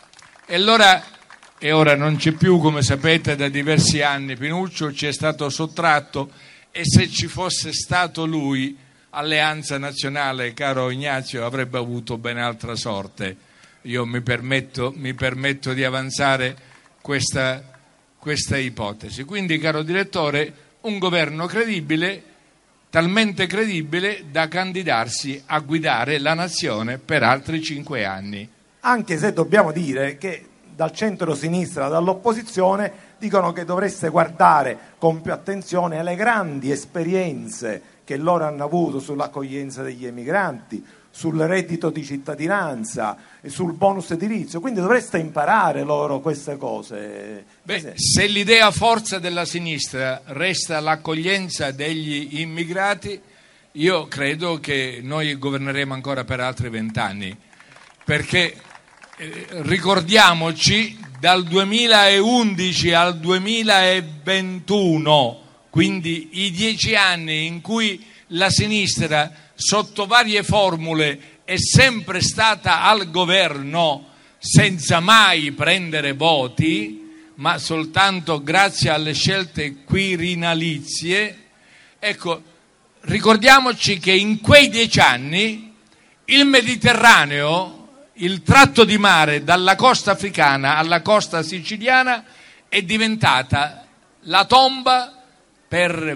E allora, e ora non c'è più, come sapete, da diversi anni Pinuccio, ci è stato sottratto, e se ci fosse stato lui, Alleanza Nazionale, caro Ignazio, avrebbe avuto ben altra sorte. Io mi permetto, mi permetto di avanzare questa, questa ipotesi. Quindi, caro direttore, un governo credibile, talmente credibile da candidarsi a guidare la nazione per altri cinque anni. Anche se dobbiamo dire che dal centro-sinistra, dall'opposizione, dicono che dovreste guardare con più attenzione alle grandi esperienze che loro hanno avuto sull'accoglienza degli emigranti, sul reddito di cittadinanza e sul bonus edilizio, quindi dovreste imparare loro queste cose. Beh, se l'idea forza della sinistra resta l'accoglienza degli immigrati, io credo che noi governeremo ancora per altri vent'anni, perché eh, ricordiamoci, dal duemilaundici al duemilaventuno, quindi i dieci anni in cui la sinistra, sotto varie formule, è sempre stata al governo senza mai prendere voti, ma soltanto grazie alle scelte quirinalizie. Ecco, ricordiamoci che in quei dieci anni il Mediterraneo, il tratto di mare dalla costa africana alla costa siciliana, è diventata la tomba per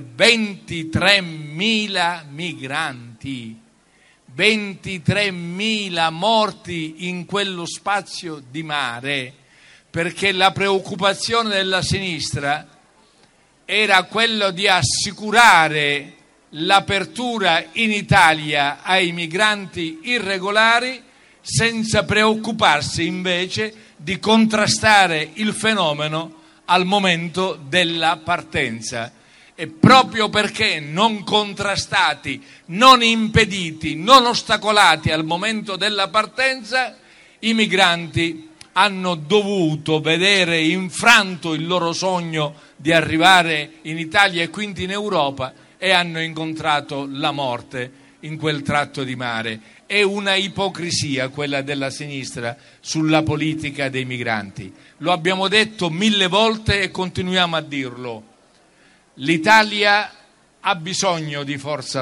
ventitremila migranti, ventitremila morti in quello spazio di mare, perché la preoccupazione della sinistra era quello di assicurare l'apertura in Italia ai migranti irregolari senza preoccuparsi invece di contrastare il fenomeno al momento della partenza. E proprio perché non contrastati, non impediti, non ostacolati al momento della partenza, i migranti hanno dovuto vedere infranto il loro sogno di arrivare in Italia e quindi in Europa, e hanno incontrato la morte in quel tratto di mare. È una ipocrisia quella della sinistra sulla politica dei migranti. Lo abbiamo detto mille volte e continuiamo a dirlo. L'Italia ha bisogno di Forza